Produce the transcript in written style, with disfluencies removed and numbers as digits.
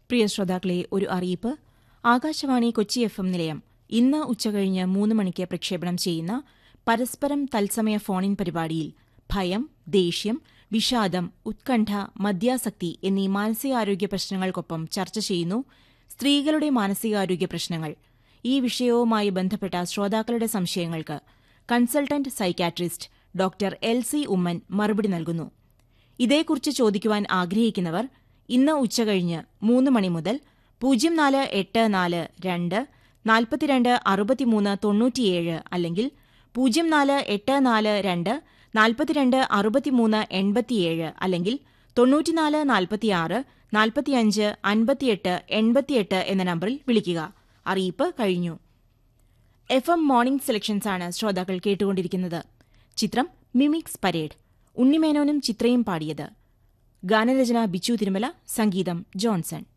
പ്രിയ ശ്രോതാക്കളെ, ഒരു അറിയിപ്പ്. ആകാശവാണി കൊച്ചി FM നിലയം ഇന്ന് ഉച്ചകഴിഞ്ഞ് 3 മണിക്ക് പ്രക്ഷേപണം ചെയ്യുന്ന പരസ്പരം തത്സമയ ഫോണിൻ പരിപാടിയിൽ ഭയം, ദേഷ്യം, വിഷാദം, ഉത്കണ്ഠ, മദ്യാസക്തി എന്നീ മാനസികാരോഗ്യ പ്രശ്നങ്ങൾക്കൊപ്പം ചർച്ച ചെയ്യുന്നു സ്ത്രീകളുടെ മാനസികാരോഗ്യ പ്രശ്നങ്ങൾ. ഈ വിഷയവുമായി ബന്ധപ്പെട്ട ശ്രോതാക്കളുടെ സംശയങ്ങൾക്ക് consultant psychiatrist doctor LC Oommen മറുപടി നൽകുന്നു. ഇതേക്കുറിച്ച് ചോദിക്കുവാൻ ആഗ്രഹിക്കുന്നവർ ഇന്ന് ഉച്ചകഴിഞ്ഞ് 3 മണി മുതൽ 0484 2 42 63 97 അല്ലെങ്കിൽ 0484 2 42 63 87 അല്ലെങ്കിൽ 94 46 45 58 88 എന്ന നമ്പറിൽ വിളിക്കുക. അറിയിപ്പ് കഴിഞ്ഞു. FM മോർണിംഗ് സെലക്ഷൻസ് ആണ് ശ്രോതാക്കൾ കേട്ടുകൊണ്ടിരിക്കുന്നത്. ചിത്രം മിമിക്സ് പരേഡ്. ഉണ്ണിമേനോനും ചിത്രയും പാടിയത്. ഗാനരചന ബിച്ചു തിരുമല, സംഗീതം ജോൺസൺ.